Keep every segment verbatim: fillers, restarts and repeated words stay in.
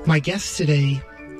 My guest today,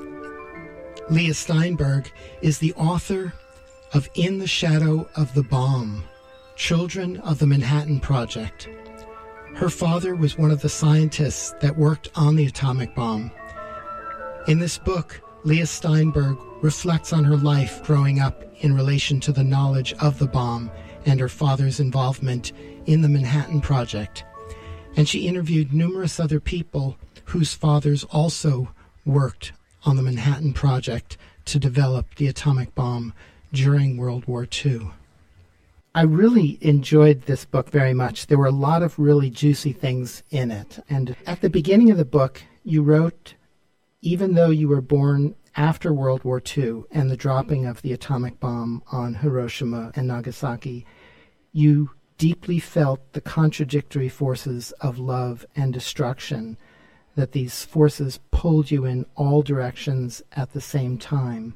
Leah Steinberg, is the author of In the Shadow of the Bomb, Children of the Manhattan Project. Her father was one of the scientists that worked on the atomic bomb. In this book, Leah Steinberg reflects on her life growing up in relation to the knowledge of the bomb and her father's involvement in the Manhattan Project. And she interviewed numerous other people whose fathers also worked on the Manhattan Project to develop the atomic bomb during World War Two. I really enjoyed this book very much. There were a lot of really juicy things in it. And at the beginning of the book, you wrote, even though you were born after World War Two and the dropping of the atomic bomb on Hiroshima and Nagasaki, you deeply felt the contradictory forces of love and destruction, that these forces pulled you in all directions at the same time.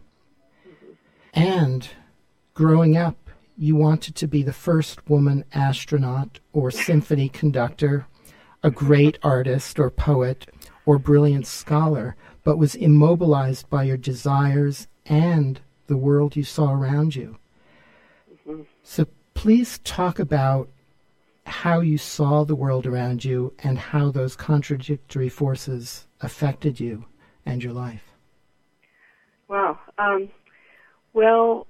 And growing up, you wanted to be the first woman astronaut or symphony conductor, a great artist or poet or brilliant scholar, but was immobilized by your desires and the world you saw around you. Mm-hmm. So please talk about how you saw the world around you and how those contradictory forces affected you and your life. Wow. Um, well,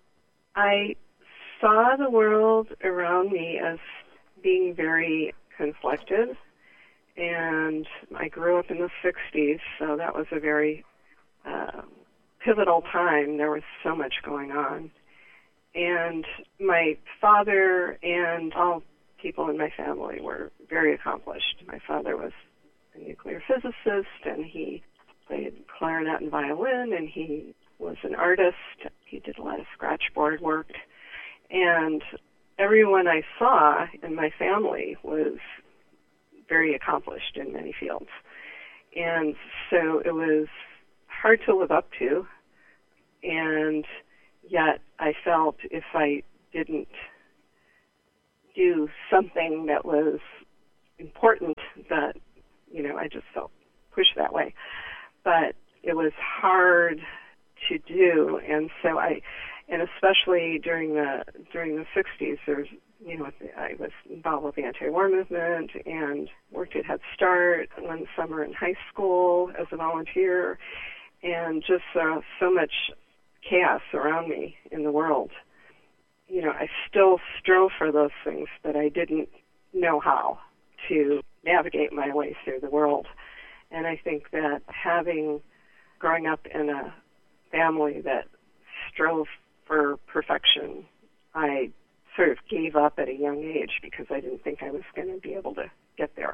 I saw the world around me as being very conflicted, and I grew up in the sixties, so that was a very uh, pivotal time. There was so much going on. And my father and all people in my family were very accomplished. My father was a nuclear physicist, and he played clarinet and violin, and he was an artist. He did a lot of scratchboard work. And everyone I saw in my family was very accomplished in many fields. And so it was hard to live up to, and yet I felt if I didn't do something that was important, that, you know, I just felt pushed that way. But it was hard to do, and so I, and especially during the during the sixties, there's, you know, I was involved with the anti-war movement and worked at Head Start one summer in high school as a volunteer, and just uh, so much chaos around me in the world. You know, I still strove for those things, but I didn't know how to navigate my way through the world. And I think that having, growing up in a family that strove for perfection, I sort of gave up at a young age because I didn't think I was going to be able to get there.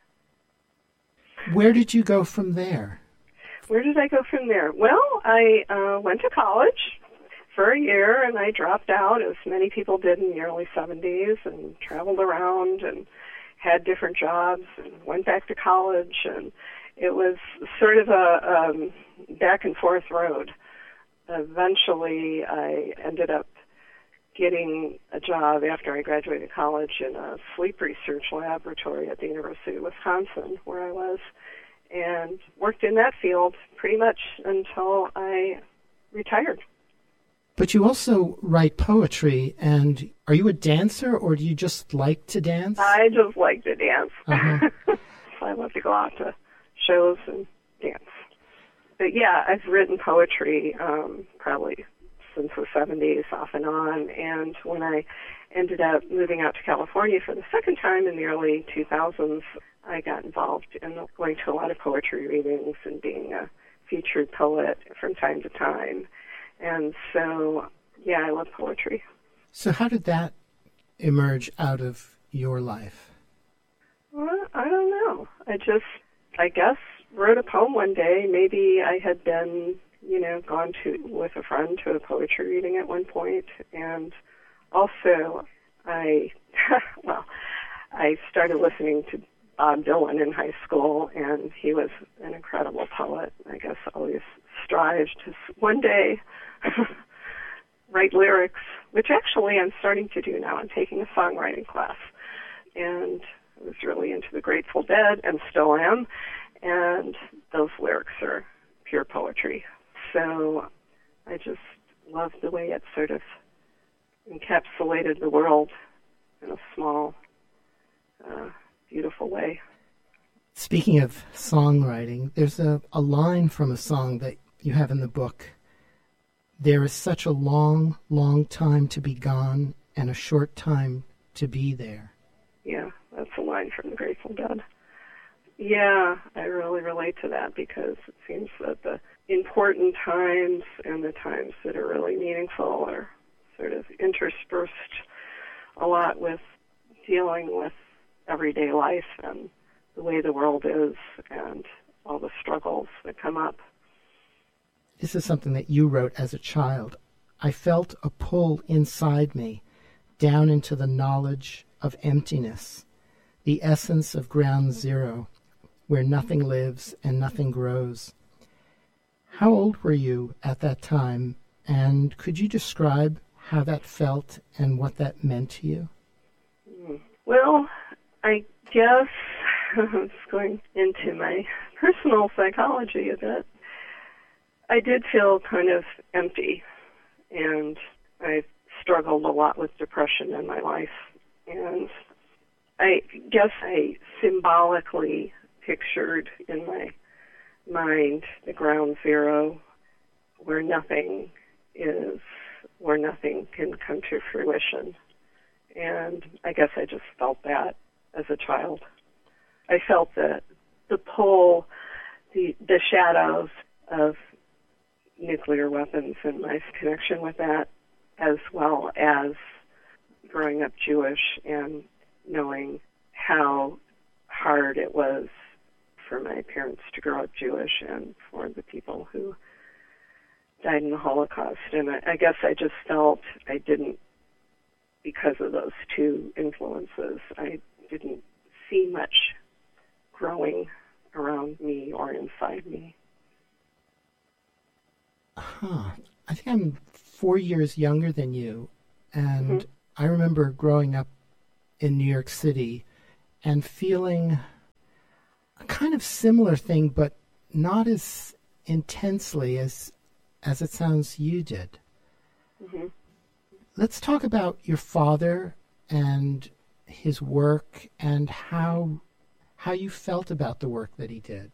Where did you go from there? Where did I go from there? Well, I uh, went to college for a year, and I dropped out, as many people did in the early seventies, and traveled around and had different jobs and went back to college, and it was sort of a um, back and forth road. Eventually, I ended up getting a job after I graduated college in a sleep research laboratory at the University of Wisconsin, where I was, and worked in that field pretty much until I retired. But you also write poetry, and are you a dancer, or do you just like to dance? I just like to dance. Uh-huh. So I love to go out to shows and dance. But yeah, I've written poetry um, probably since the seventies, off and on, and when I ended up moving out to California for the second time in the early two thousands, I got involved in going to a lot of poetry readings and being a featured poet from time to time. And so, yeah, I love poetry. So how did that emerge out of your life? Well, I don't know. I just, I guess, wrote a poem one day. Maybe I had been, you know, gone to with a friend to a poetry reading at one point. And also, I, well, I started listening to Bob Dylan in high school, and he was an incredible poet. I guess always strived to one day write lyrics, which actually I'm starting to do now. I'm taking a songwriting class, and I was really into the Grateful Dead, and still am. And those lyrics are pure poetry. So I just loved the way it sort of encapsulated the world in a small, uh, beautiful way. Speaking of songwriting, there's a, a line from a song that you have in the book. There is such a long, long time to be gone and a short time to be there. Yeah, that's a line from the Grateful Dead. Yeah, I really relate to that because it seems that the important times and the times that are really meaningful are sort of interspersed a lot with dealing with everyday life and the way the world is and all the struggles that come up. This is something that you wrote as a child. I felt a pull inside me down into the knowledge of emptiness, the essence of ground zero, where nothing lives and nothing grows. How old were you at that time, and could you describe how that felt and what that meant to you? Well, I guess it's going into my personal psychology a bit. I did feel kind of empty, and I struggled a lot with depression in my life. And I guess I symbolically pictured in my mind the ground zero where nothing is, where nothing can come to fruition. And I guess I just felt that as a child. I felt the the pull, the the shadows of nuclear weapons and my connection with that, as well as growing up Jewish and knowing how hard it was for my parents to grow up Jewish and for the people who died in the Holocaust. And I, I guess I just felt I didn't, because of those two influences, I didn't see much growing around me or inside me. Huh. I think I'm four years younger than you, and mm-hmm. I remember growing up in New York City and feeling a kind of similar thing, but not as intensely as as it sounds you did. Mm-hmm. Let's talk about your father and his work and how how you felt about the work that he did.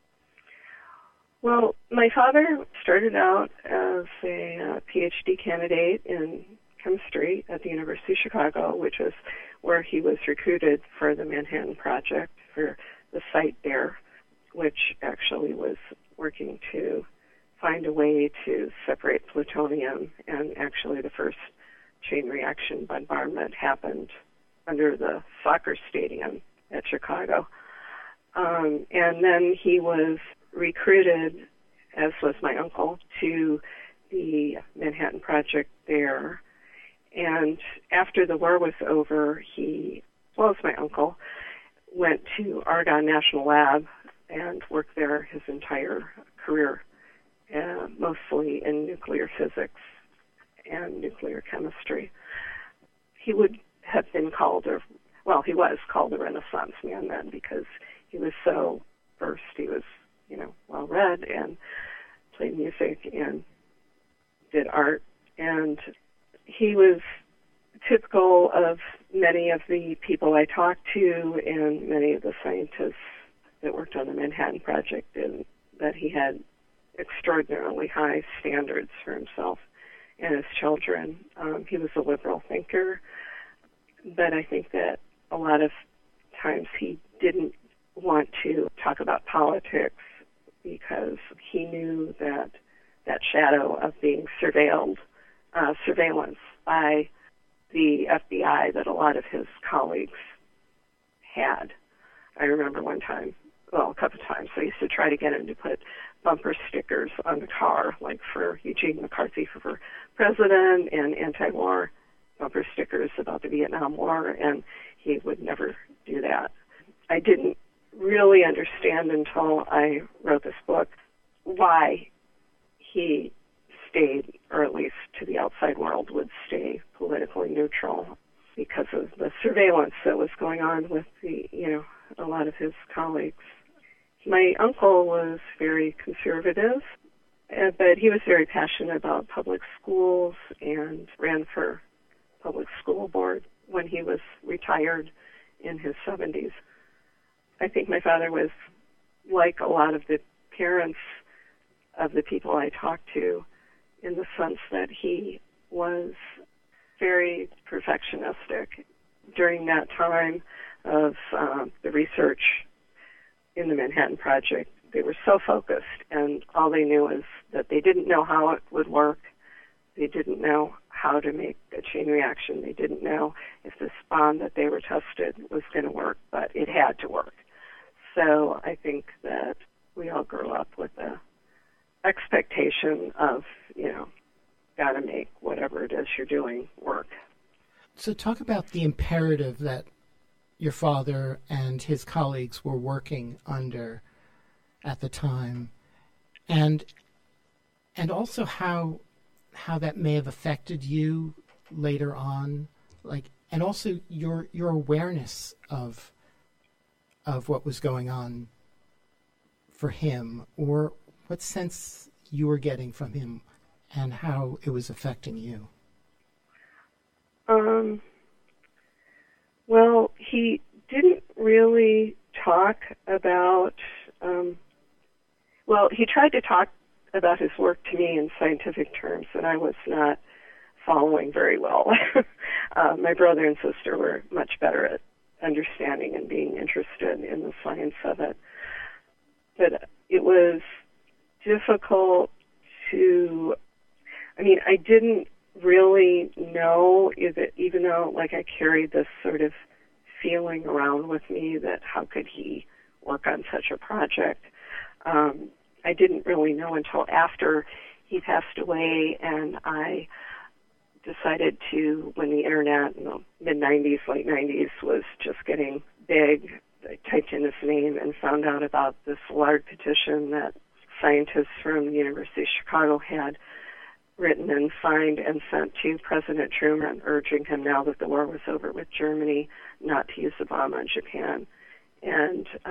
Well, my father started out as a uh, P H D candidate in chemistry at the University of Chicago, which is where he was recruited for the Manhattan Project, for the site there, which actually was working to find a way to separate plutonium, and actually the first chain reaction bombardment happened under the soccer stadium at Chicago. Um, and then he was recruited, as was my uncle, to the Manhattan Project there. And after the war was over, he, as well as my uncle, went to Argonne National Lab and worked there his entire career, uh, mostly in nuclear physics and nuclear chemistry. He would have been called, or well, he was called a Renaissance man then, because he was so versed. He was, you know, well-read and played music and did art. And he was typical of many of the people I talked to and many of the scientists that worked on the Manhattan Project, and that he had extraordinarily high standards for himself and his children. Um, he was a liberal thinker, but I think that a lot of times he didn't want to talk about politics because he knew that that shadow of being surveilled, uh, surveillance by the F B I that a lot of his colleagues had. I remember one time, well, a couple of times, I used to try to get him to put bumper stickers on the car, like for Eugene McCarthy for president and anti-war bumper stickers about the Vietnam War, and he would never do that. I didn't really understand until I wrote this book why he stayed, or at least to the outside world would stay politically neutral, because of the surveillance that was going on with the, you know, a lot of his colleagues. my uncle was very conservative, uh, but he was very passionate about public schools and ran for public school board when he was retired in his seventies. I think my father was like a lot of the parents of the people I talked to, in the sense that he was very perfectionistic. During that time of um, the research in the Manhattan Project, they were so focused, and all they knew is that they didn't know how it would work. They didn't know how to make a chain reaction. They didn't know if this bond that they were tested was going to work, but it had to work. So I think that we all grew up with the expectation of, you know, got to make whatever it is you're doing work. So talk about the imperative that your father and his colleagues were working under at the time, and and also how how that may have affected you later on, like, and also your your awareness of of what was going on for him, or what sense you were getting from him and how it was affecting you. Um, well, he didn't really talk about, um, well, he tried to talk about his work to me in scientific terms, and I was not following very well. uh, my brother and sister were much better at understanding and being interested in the science of it. But it was difficult to, I mean, I didn't really know if it, even though, like, I carried this sort of feeling around with me that how could he work on such a project. Um, I didn't really know until after he passed away, and I decided to, when the internet in the mid nineties, late nineties was just getting big, I typed in his name and found out about this large petition that scientists from the University of Chicago had written and signed and sent to President Truman, urging him, now that the war was over with Germany, not to use the bomb on Japan. And